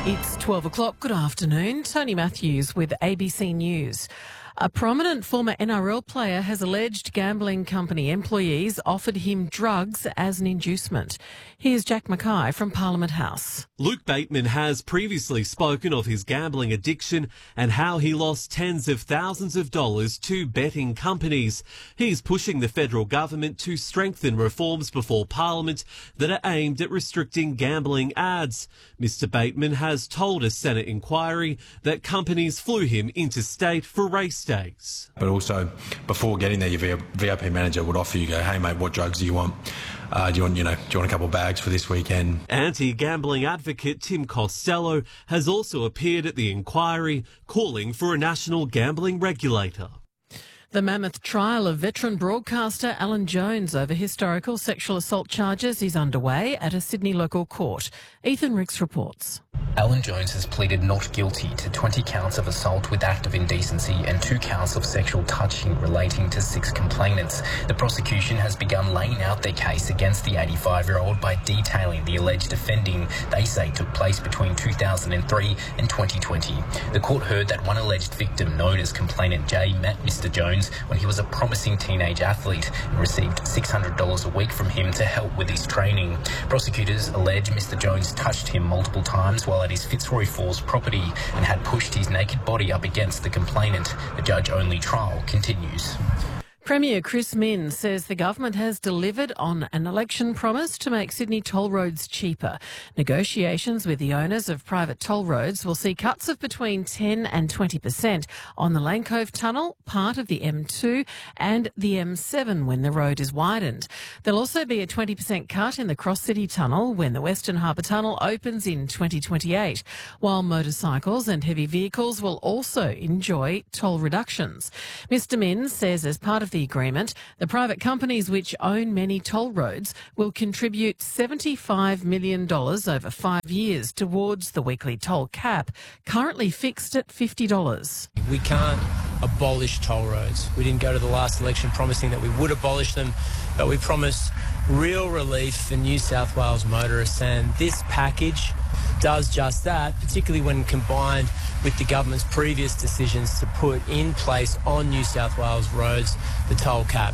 It's 12 o'clock. Good afternoon. Tony Matthews with ABC News. A prominent former NRL player has alleged gambling company employees offered him drugs as an inducement. Here's Jack Mackay from Parliament House. Luke Bateman has previously spoken of his gambling addiction and how he lost tens of thousands of dollars to betting companies. He's pushing the federal government to strengthen reforms before Parliament that are aimed at restricting gambling ads. Mr. Bateman has told a Senate inquiry that companies flew him interstate for race days. But also, before getting there, your VIP manager would offer you, hey mate, what drugs do you want? Do you want a couple of bags for this weekend? Anti-gambling advocate Tim Costello has also appeared at the inquiry, calling for a national gambling regulator. The mammoth trial of veteran broadcaster Alan Jones over historical sexual assault charges is underway at a Sydney local court. Ethan Ricks reports. Alan Jones has pleaded not guilty to 20 counts of assault with act of indecency and 2 counts of sexual touching relating to 6 complainants. The prosecution has begun laying out their case against the 85-year-old by detailing the alleged offending they say took place between 2003 and 2020. The court heard that one alleged victim, known as Complainant J, met Mr Jones when he was a promising teenage athlete and received $600 a week from him to help with his training. Prosecutors allege Mr Jones touched him multiple times while at his Fitzroy Falls property and had pushed his naked body up against the complainant. The judge-only trial continues. Premier Chris Minns says the government has delivered on an election promise to make Sydney toll roads cheaper. Negotiations with the owners of private toll roads will see cuts of between 10 and 20% on the Lane Cove Tunnel, part of the M2 and the M7 when the road is widened. There'll also be a 20% cut in the Cross City Tunnel when the Western Harbour Tunnel opens in 2028, while motorcycles and heavy vehicles will also enjoy toll reductions. Mr Minns says as part of the agreement, the private companies which own many toll roads will contribute $75 million over 5 years towards the weekly toll cap, currently fixed at $50. We can't abolish toll roads. We didn't go to the last election promising that we would abolish them, but we promised real relief for New South Wales motorists, and this package does just that, particularly when combined with the government's previous decisions to put in place on New South Wales roads the toll cap.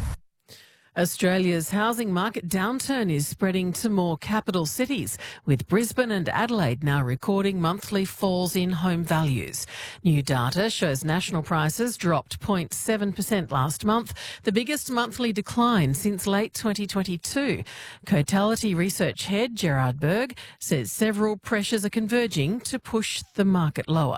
Australia's housing market downturn is spreading to more capital cities, with Brisbane and Adelaide now recording monthly falls in home values. New data shows national prices dropped 0.7% last month, the biggest monthly decline since late 2022. Cotality research head Gerard Berg says several pressures are converging to push the market lower.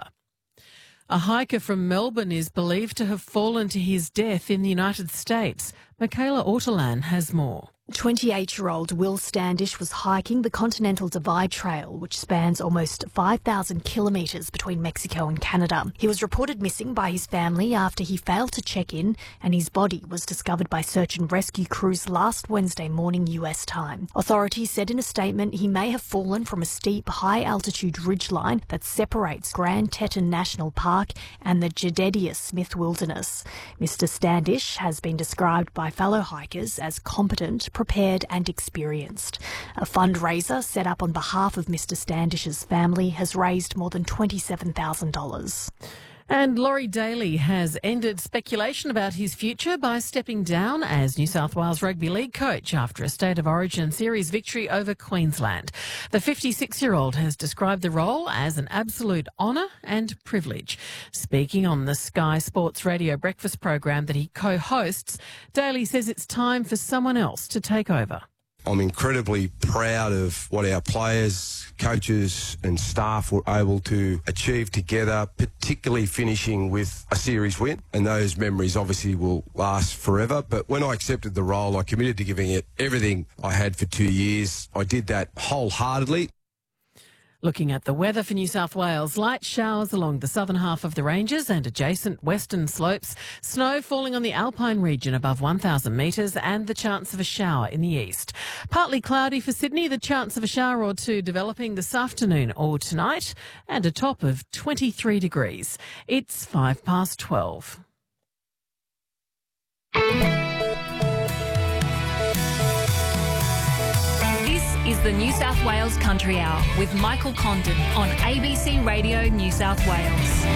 A hiker from Melbourne is believed to have fallen to his death in the United States. Michaela Ortolan has more. 28-year-old Will Standish was hiking the Continental Divide Trail, which spans almost 5,000 kilometres between Mexico and Canada. He was reported missing by his family after he failed to check in, and his body was discovered by search and rescue crews last Wednesday morning US time. Authorities said in a statement he may have fallen from a steep, high-altitude ridgeline that separates Grand Teton National Park and the Jedediah Smith Wilderness. Mr Standish has been described by fellow hikers as competent, prepared and experienced. A fundraiser set up on behalf of Mr Standish's family has raised more than $27,000. And Laurie Daly has ended speculation about his future by stepping down as New South Wales Rugby League coach after a State of Origin series victory over Queensland. The 56-year-old has described the role as an absolute honour and privilege. Speaking on the Sky Sports Radio breakfast program that he co-hosts, Daly says it's time for someone else to take over. I'm incredibly proud of what our players, coaches and staff were able to achieve together, particularly finishing with a series win. And those memories obviously will last forever. But when I accepted the role, I committed to giving it everything I had for 2 years. I did that wholeheartedly. Looking at the weather for New South Wales, light showers along the southern half of the ranges and adjacent western slopes, snow falling on the Alpine region above 1,000 metres and the chance of a shower in the east. Partly cloudy for Sydney, the chance of a shower or two developing this afternoon or tonight, and a top of 23 degrees. It's 12:05. This is the New South Wales Country Hour with Michael Condon on ABC Radio New South Wales.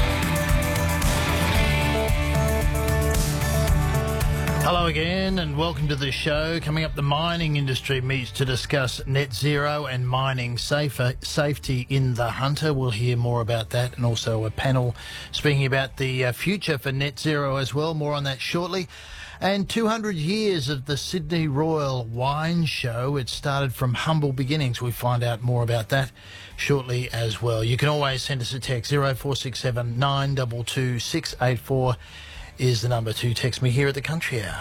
Hello again and welcome to the show. Coming up, the mining industry meets to discuss net zero and mining safety in the Hunter. We'll hear more about that, and also a panel speaking about the future for net zero as well. More on that shortly. And 200 years of the Sydney Royal Wine Show. It started from humble beginnings. We find out more about that shortly as well. You can always send us a text. 0467 922 684 is the number to text me here at the Country Hour.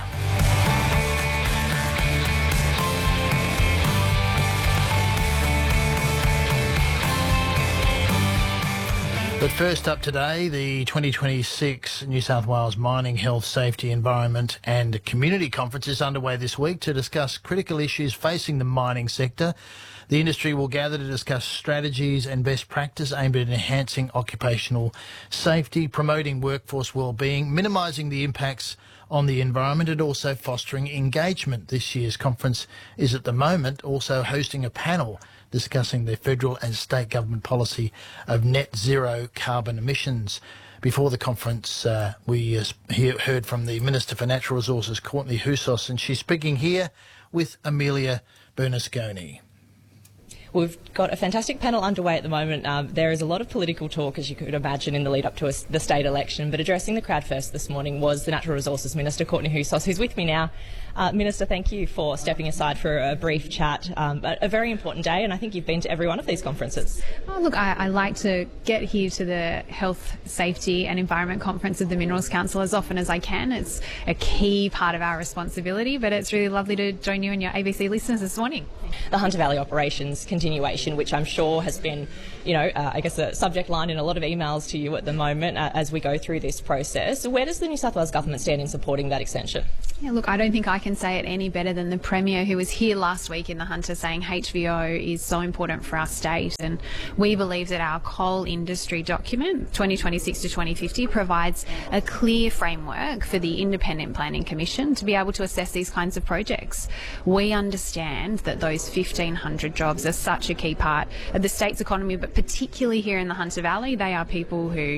But first up today, the 2026 New South Wales Mining Health, Safety, Environment and Community Conference is underway this week to discuss critical issues facing the mining sector. The industry will gather to discuss strategies and best practice aimed at enhancing occupational safety, promoting workforce wellbeing, minimising the impacts on the environment and also fostering engagement. This year's conference is at the moment also hosting a panel discussing the federal and state government policy of net zero carbon emissions. Before the conference, we heard from the Minister for Natural Resources, Courtney Houssos, and she's speaking here with Amelia Bernasconi. We've got a fantastic panel underway at the moment. There is a lot of political talk, as you could imagine, in the lead up to the state election, but addressing the crowd first this morning was the Natural Resources Minister, Courtney Houssos, who's with me now. Minister, thank you for stepping aside for a brief chat. A very important day, and I think you've been to every one of these conferences. Oh, look, I like to get here to the Health, Safety and Environment Conference of the Minerals Council as often as I can. It's a key part of our responsibility, but it's really lovely to join you and your ABC listeners this morning. The Hunter Valley operations continuation, which I'm sure has been, I guess a subject line in a lot of emails to you at the moment as we go through this process. Where does the New South Wales government stand in supporting that extension? Yeah, look, I don't think I can say it any better than the Premier, who was here last week in the Hunter saying HVO is so important for our state, and we believe that our coal industry document, 2026 to 2050, provides a clear framework for the Independent Planning Commission to be able to assess these kinds of projects. We understand that those 1,500 jobs are such a key part of the state's economy, but particularly here in the Hunter Valley, they are people who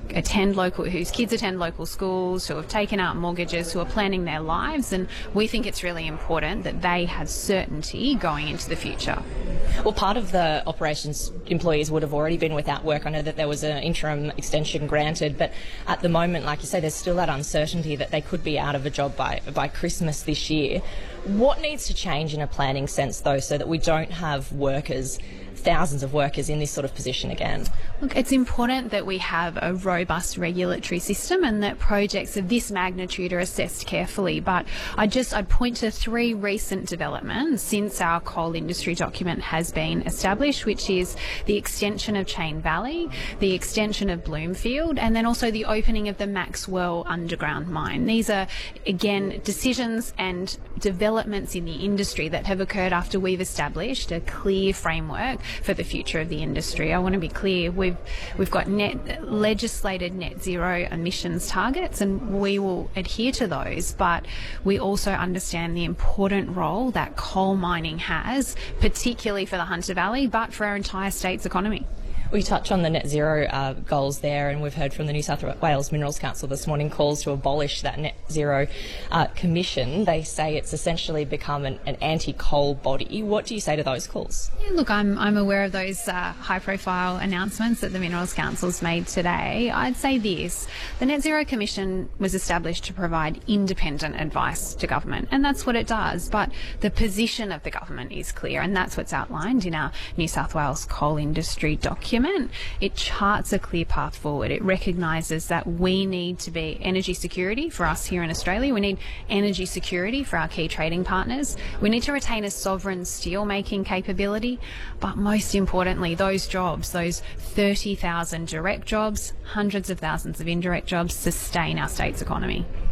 whose kids attend local schools, who have taken out mortgages, who are planning their lives, and we think it's really important that they have certainty going into the future. Well, part of the operations employees would have already been without work. I know that there was an interim extension granted, but at the moment, like you say, there's still that uncertainty that they could be out of a job by Christmas this year. What needs to change in a planning sense, though, so that we don't have thousands of workers in this sort of position again? Look, it's important that we have a robust regulatory system and that projects of this magnitude are assessed carefully. But I'd point to three recent developments since our coal industry document has been established, which is the extension of Chain Valley, the extension of Bloomfield, and then also the opening of the Maxwell underground mine. These are, again, decisions and developments in the industry that have occurred after we've established a clear framework for the future of the industry. I want to be clear, we've got legislated net zero emissions targets, and we will adhere to those, but we also understand the important role that coal mining has, particularly for the Hunter Valley, but for our entire state's economy. We touch on the net zero goals there, and we've heard from the New South Wales Minerals Council this morning calls to abolish that net zero commission. They say it's essentially become an anti-coal body. What do you say to those calls? Yeah, look, I'm aware of those high-profile announcements that the Minerals Council's made today. I'd say this: the Net Zero Commission was established to provide independent advice to government, and that's what it does. But the position of the government is clear, and that's what's outlined in our New South Wales coal industry document. It charts a clear path forward. It recognises that we need to be energy security for us here in Australia. We need energy security for our key trading partners. We need to retain a sovereign steel-making capability. But most importantly, those jobs, those 30,000 direct jobs, hundreds of thousands of indirect jobs, sustain our state's economy.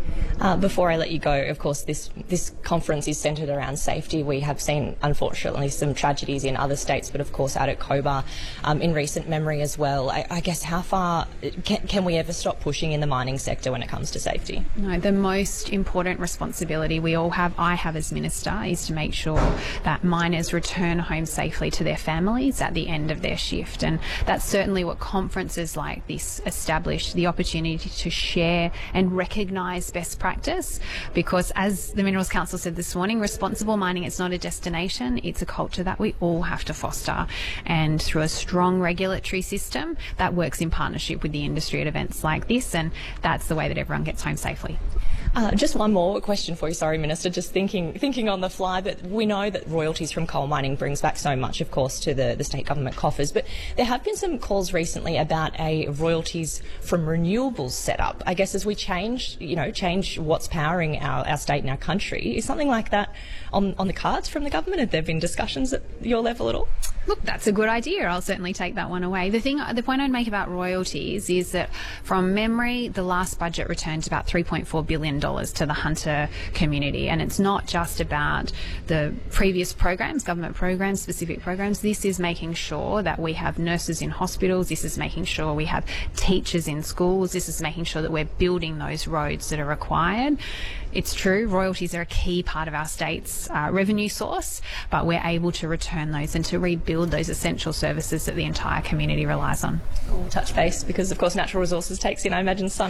Before I let you go, of course, this conference is centred around safety. We have seen, unfortunately, some tragedies in other states, but of course out at Cobar in recent memory as well. I guess how far can we ever stop pushing in the mining sector when it comes to safety? No, the most important responsibility I have as Minister, is to make sure that miners return home safely to their families at the end of their shift. And that's certainly what conferences like this establish, the opportunity to share and recognise best practice, because as the Minerals Council said this morning, responsible mining is not a destination, it's a culture that we all have to foster, and through a strong regulatory system that works in partnership with the industry at events like this, and that's the way that everyone gets home safely. Just one more question for you, sorry Minister, just thinking on the fly, but we know that royalties from coal mining brings back so much, of course, to the state government coffers, but there have been some calls recently about a royalties from renewables setup. I guess as we change what's powering our state and our country, is something like that on the cards from the government? Have there been discussions at your level at all? Look, that's a good idea. I'll certainly take that one away. The point I'd make about royalties is that from memory, the last budget returned about $3.4 billion to the hunter community. And it's not just about the previous programs, government programs, specific programs. This is making sure that we have nurses in hospitals. This is making sure we have teachers in schools. This is making sure that we're building those roads that are required. It's true, royalties are a key part of our state's revenue source, but we're able to return those and to rebuild those essential services that the entire community relies on. We'll touch base because, of course, natural resources takes in, I imagine, sun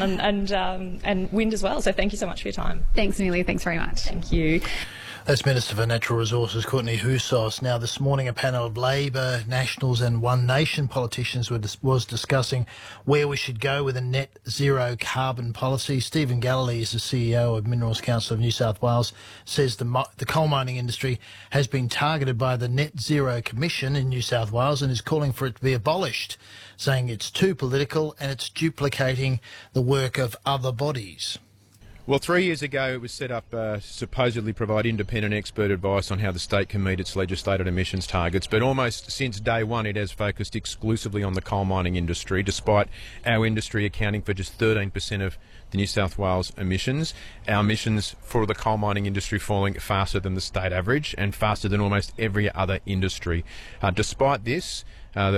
and wind as well. So thank you so much for your time. Thanks, Amelia. Thanks very much. Thank you. That's Minister for Natural Resources, Courtney Houssos. Now, this morning, a panel of Labor, Nationals and One Nation politicians was discussing where we should go with a net zero carbon policy. Stephen Galilee is the CEO of Minerals Council of New South Wales, says the coal mining industry has been targeted by the Net Zero Commission in New South Wales and is calling for it to be abolished, saying it's too political and it's duplicating the work of other bodies. Well, 3 years ago it was set up to supposedly provide independent expert advice on how the state can meet its legislated emissions targets, but almost since day one it has focused exclusively on the coal mining industry, despite our industry accounting for just 13% of the New South Wales emissions. Our emissions for the coal mining industry falling faster than the state average and faster than almost every other industry. Despite this,